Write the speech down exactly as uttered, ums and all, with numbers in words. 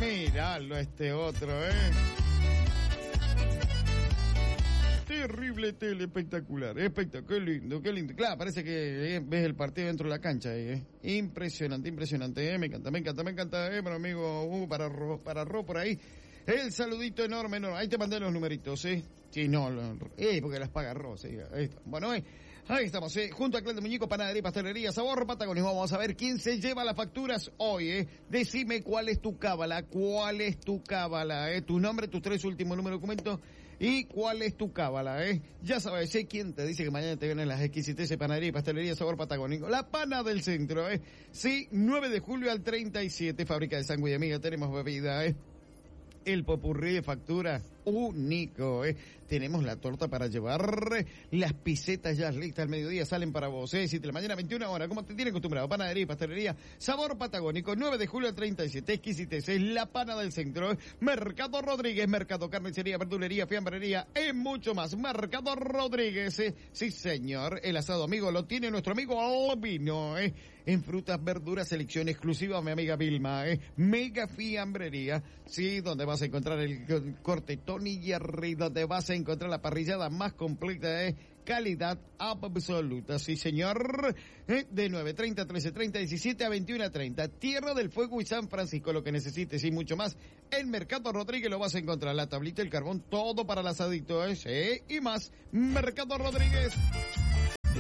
Míralo este otro, ¿eh? Terrible tele, espectacular, espectacular, qué lindo, qué lindo. Claro, parece que eh, ves el partido dentro de la cancha ahí, ¿eh? Impresionante, impresionante, ¿eh? Me encanta, me encanta, me encanta, ¿eh? Pero amigo, uh, para Ro, para Ro por ahí. El saludito enorme, enorme. Ahí te mandé los numeritos, ¿eh? Sí, no, lo, eh, porque las paga Ro, sí, ahí está. Bueno, eh, ahí estamos, ¿eh? Junto a Clan de Muñeco, Panadería y Pastelería, Sabor Patagonia. Vamos a ver quién se lleva las facturas hoy, ¿eh? Decime cuál es tu cábala, cuál es tu cábala, ¿eh? Tu nombre, tus tres últimos números de documento y cuál es tu cábala, ¿eh? Ya sabes, ¿eh? ¿Quién te dice que mañana te vienen las exquisiteces Panadería y Pastelería Sabor Patagónico? La Pana del Centro, ¿eh? Sí, nueve de julio al treinta y siete, fábrica de sándwich, amiga, tenemos bebida, ¿eh? El popurrí de factura único, ¿eh? Tenemos la torta para llevar, las pisetas ya listas al mediodía salen para vos, ¿eh? Si te la mañana veintiuna horas, como te tiene acostumbrado, Panadería y Pastelería Sabor Patagónico, nueve de julio al treinta y siete, exquisiteces, La Pana del Centro, ¿eh? Mercado Rodríguez, Mercado Carnicería, Verdulería, Fiambrería y mucho más. Mercado Rodríguez, ¿eh? Sí señor, el asado amigo lo tiene nuestro amigo Albino, ¿eh? En frutas, verduras, selección exclusiva, mi amiga Vilma, ¿eh? Mega Fiambrería, sí, donde vas a encontrar el corte Tony Jerry, donde vas a encontrar la parrillada más completa de calidad absoluta, sí señor, ¿eh? De nueve treinta, trece treinta, diecisiete a veintiuno treinta, Tierra del Fuego y San Francisco, lo que necesites y mucho más. En Mercado Rodríguez lo vas a encontrar, la tablita, el carbón, todo para el asadito, ¿eh? Sí, y más. Mercado Rodríguez.